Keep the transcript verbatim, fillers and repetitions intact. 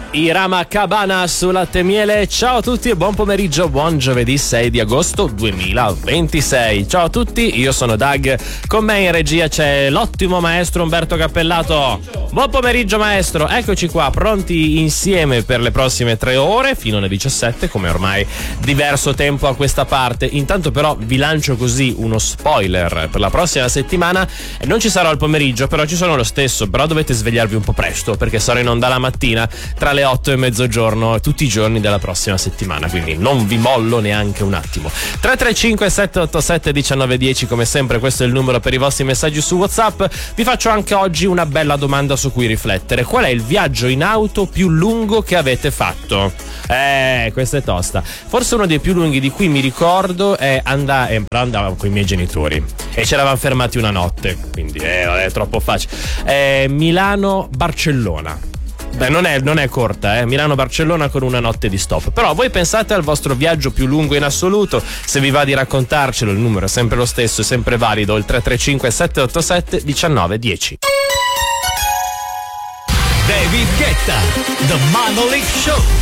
Irama Cabana su Latte e Miele. Ciao a tutti e buon pomeriggio, buon giovedì sei di agosto duemilaventisei. Ciao a tutti, io sono Doug, con me in regia c'è l'ottimo maestro Umberto Cappellato. Buon pomeriggio maestro, eccoci qua pronti insieme per le prossime tre ore fino alle diciassette, come ormai diverso tempo a questa parte. Intanto però vi lancio così uno spoiler per la prossima settimana. Non ci sarò al pomeriggio, però ci sono lo stesso, però dovete svegliarvi un po' presto perché sarò in onda la mattina tra le otto e mezzogiorno tutti i giorni della prossima settimana, quindi non vi mollo neanche un attimo. Tre tre cinque sette otto sette uno nove uno zero, come sempre questo è il numero per i vostri messaggi su WhatsApp. Vi faccio anche oggi una bella domanda su cui riflettere: qual è il viaggio in auto più lungo che avete fatto? Eh, questa è tosta. Forse uno dei più lunghi di cui mi ricordo è andare, eh, andavo con i miei genitori e ci eravamo fermati una notte, quindi eh, è troppo facile. eh, Milano-Barcellona. Beh, non è, non è corta, eh? Milano-Barcellona con una notte di stop. Però voi pensate al vostro viaggio più lungo in assoluto. Se vi va di raccontarcelo, il numero è sempre lo stesso, è sempre valido, il tre tre cinque sette otto sette uno nove uno zero. David Guetta, The Monolith Show.